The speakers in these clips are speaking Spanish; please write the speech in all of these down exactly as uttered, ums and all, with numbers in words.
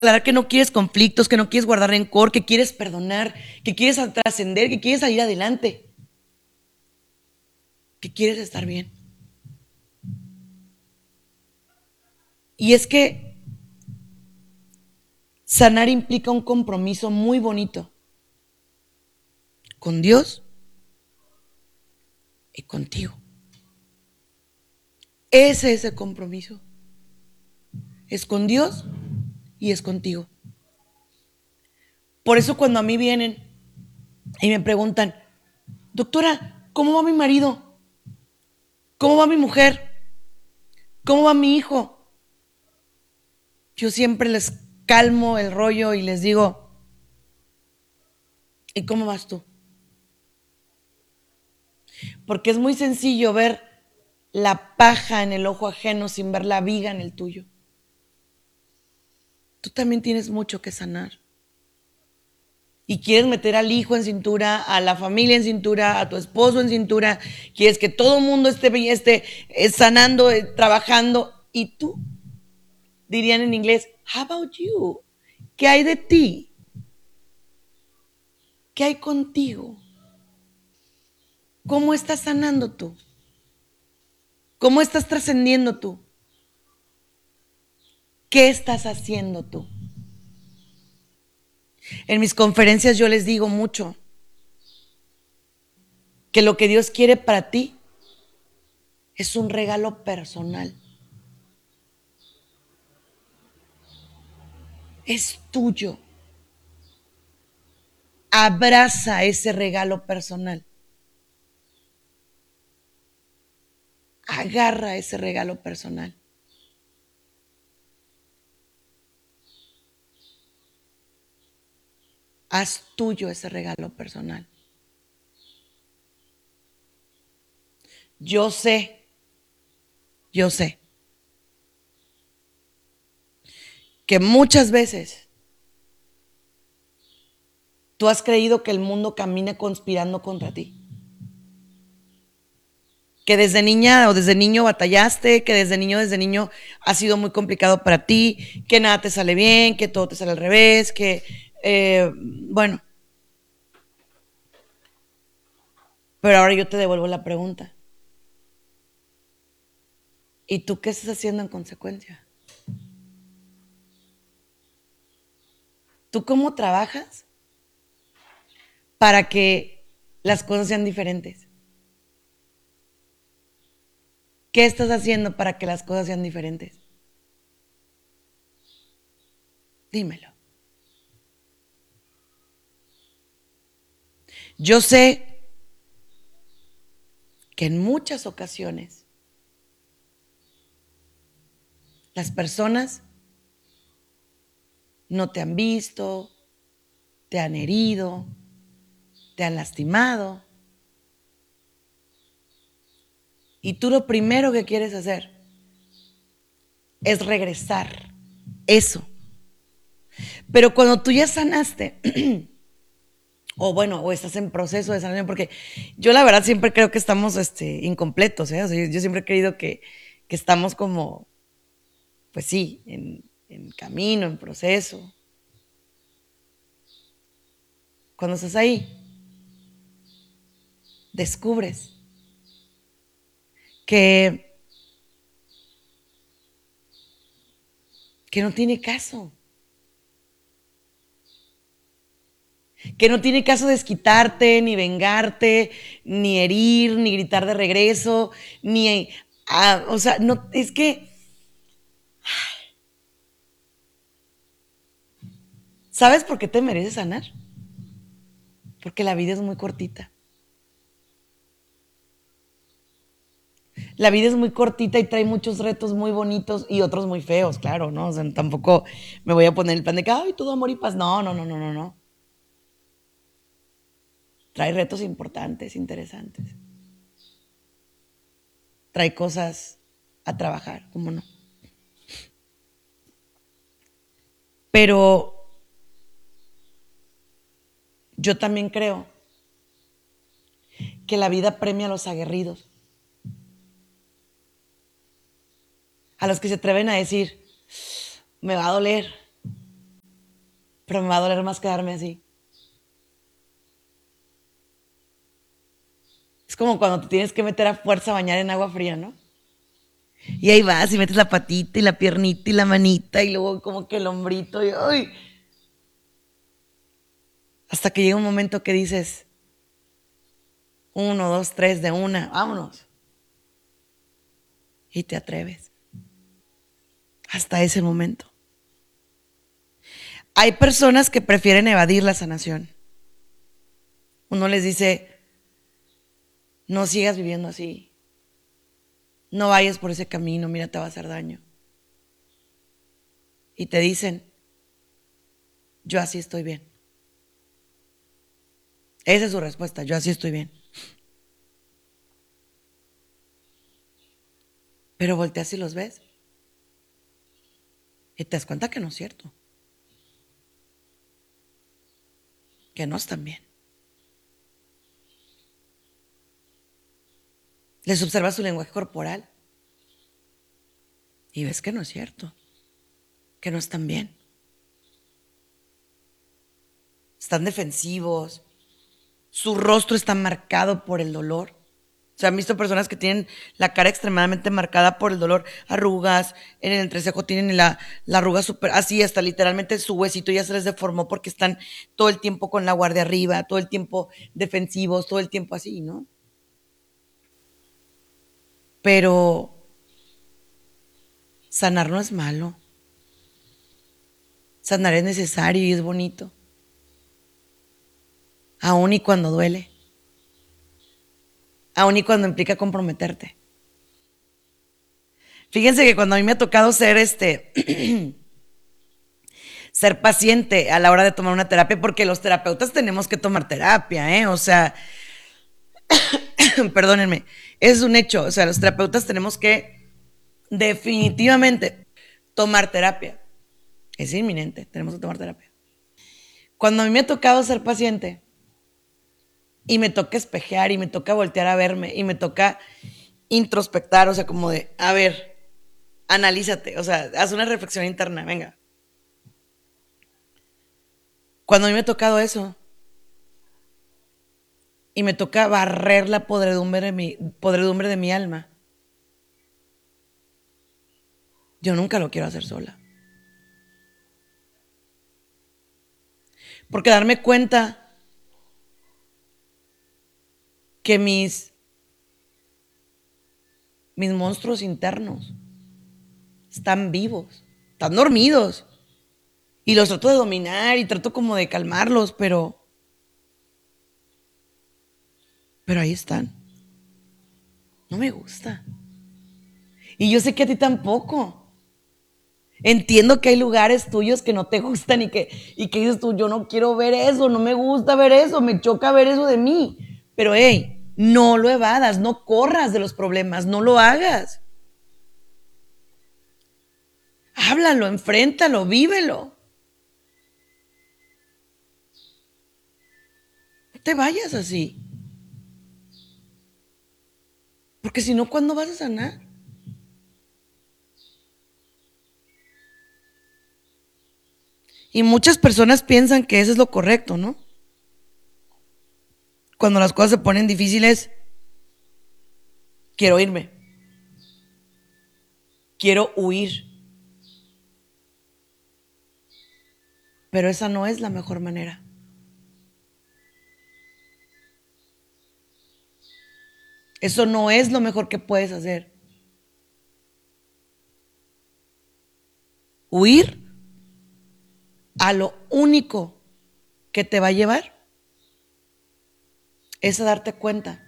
declarar que no quieres conflictos, que no quieres guardar rencor, que quieres perdonar, que quieres trascender, que quieres salir adelante, que quieres estar bien. Y es que sanar implica un compromiso muy bonito con Dios y contigo. Ese es el compromiso. Es con Dios y es contigo. Por eso cuando a mí vienen y me preguntan, doctora, ¿cómo va mi marido? ¿Cómo va mi mujer? ¿Cómo va mi hijo? Yo siempre les calmo el rollo y les digo, ¿y cómo vas tú? Porque es muy sencillo ver la paja en el ojo ajeno sin ver la viga en el tuyo. Tú también tienes mucho que sanar. Y quieres meter al hijo en cintura, a la familia en cintura, a tu esposo en cintura, quieres que todo el mundo esté, esté eh, sanando, eh, trabajando, y tú, dirían en inglés, how about you? ¿Qué hay de ti? ¿Qué hay contigo? ¿Cómo estás sanando tú? ¿Cómo estás trascendiendo tú? ¿Qué estás haciendo tú? En mis conferencias yo les digo mucho que lo que Dios quiere para ti es un regalo personal. Es tuyo. Abraza ese regalo personal. Agarra ese regalo personal. Haz tuyo ese regalo personal. Yo sé, yo sé que muchas veces tú has creído que el mundo camina conspirando contra ti. Que desde niña o desde niño batallaste, que desde niño, desde niño ha sido muy complicado para ti, que nada te sale bien, que todo te sale al revés, que, eh, bueno. Pero ahora yo te devuelvo la pregunta. ¿Y tú qué estás haciendo en consecuencia? ¿Tú cómo trabajas para que las cosas sean diferentes? ¿Qué estás haciendo para que las cosas sean diferentes? Dímelo. Yo sé que en muchas ocasiones las personas no te han visto, te han herido, te han lastimado. Y tú lo primero que quieres hacer es regresar eso. Pero cuando tú ya sanaste, o bueno, o estás en proceso de sanación, porque yo la verdad siempre creo que estamos este, incompletos, ¿eh? O sea, yo siempre he creído que, que estamos como, pues sí, en, en camino, en proceso. Cuando estás ahí, descubres que, que no tiene caso. Que no tiene caso desquitarte, ni vengarte, ni herir, ni gritar de regreso, ni... Ah, o sea, no, es que... ¿Sabes por qué te mereces sanar? Porque la vida es muy cortita. La vida es muy cortita y trae muchos retos muy bonitos y otros muy feos, claro, ¿no? O sea, tampoco me voy a poner el plan de que, ay, todo amor y paz. No, no, no, no, no, no. Trae retos importantes, interesantes. Trae cosas a trabajar, ¿cómo no? Pero yo también creo que la vida premia a los aguerridos. A los que se atreven a decir, me va a doler, pero me va a doler más quedarme así. Es como cuando te tienes que meter a fuerza a bañar en agua fría, ¿no? Y ahí vas y metes la patita y la piernita y la manita y luego como que el hombrito y ¡ay! Hasta que llega un momento que dices, uno, dos, tres, de una, vámonos. Y te atreves. Hasta ese momento. Hay personas que prefieren evadir la sanación. Uno les dice, no sigas viviendo así. No vayas por ese camino, mira, te va a hacer daño. Y te dicen, yo así estoy bien. Esa es su respuesta, yo así estoy bien. Pero volteas y los ves. Y te das cuenta que no es cierto. Que no están bien. Les observas su lenguaje corporal. Y ves que no es cierto. Que no están bien. Están defensivos. Su rostro está marcado por el dolor. O sea, han visto personas que tienen la cara extremadamente marcada por el dolor, arrugas, en el entrecejo tienen la, la arruga súper, así hasta literalmente su huesito ya se les deformó porque están todo el tiempo con la guardia arriba, todo el tiempo defensivos, todo el tiempo así, ¿no? Pero sanar no es malo. Sanar es necesario y es bonito. Aún y cuando duele. Aún y cuando implica comprometerte. Fíjense que cuando a mí me ha tocado ser este, ser paciente a la hora de tomar una terapia, porque los terapeutas tenemos que tomar terapia, ¿eh? O sea, perdónenme, es un hecho. O sea, los terapeutas tenemos que definitivamente tomar terapia. Es inminente, tenemos que tomar terapia. Cuando a mí me ha tocado ser paciente y me toca espejear y me toca voltear a verme y me toca introspectar, o sea, como de, a ver, analízate, o sea, haz una reflexión interna, venga. Cuando a mí me ha tocado eso y me toca barrer la podredumbre de mi, podredumbre de mi alma, yo nunca lo quiero hacer sola. Porque darme cuenta que mis, mis monstruos internos están vivos, están dormidos. Y los trato de dominar y trato como de calmarlos, pero... Pero ahí están. No me gusta. Y yo sé que a ti tampoco. Entiendo que hay lugares tuyos que no te gustan y que, y que dices tú, yo no quiero ver eso, no me gusta ver eso, me choca ver eso de mí. Pero hey, no lo evadas, no corras de los problemas, no lo hagas. Háblalo, enfréntalo, vívelo. No te vayas así. Porque si no, ¿cuándo vas a sanar? Y muchas personas piensan que eso es lo correcto, ¿no? Cuando las cosas se ponen difíciles, quiero irme. Quiero huir. Pero esa no es la mejor manera. Eso no es lo mejor que puedes hacer. Huir a lo único que te va a llevar es a darte cuenta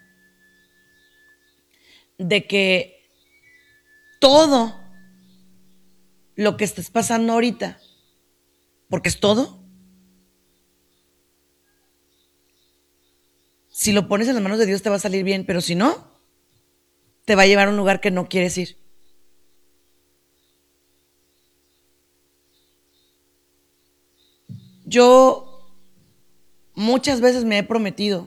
de que todo lo que estés pasando ahorita, porque es todo, si lo pones en las manos de Dios te va a salir bien, pero si no, te va a llevar a un lugar que no quieres ir. Yo muchas veces me he prometido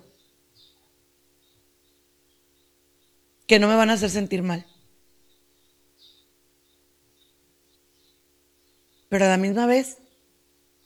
que no me van a hacer sentir mal. Pero a la misma vez